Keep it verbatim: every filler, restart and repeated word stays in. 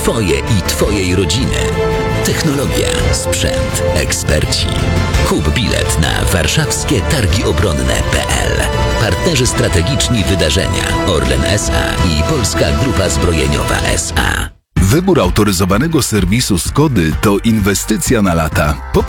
Twoje i Twojej rodziny. Technologia, sprzęt, eksperci. Kup bilet na warszawskie targi obronne kropka p l. Partnerzy strategiczni wydarzenia Orlen S A i Polska Grupa Zbrojeniowa S A. Wybór autoryzowanego serwisu Skody to inwestycja na lata.